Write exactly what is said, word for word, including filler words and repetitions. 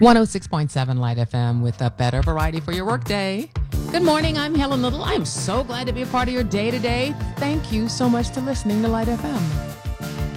one oh six point seven Light F M with a better variety for your workday. Good morning, I'm Helen Little. I'm so glad to be a part of your day today. Thank you so much for listening to Light F M.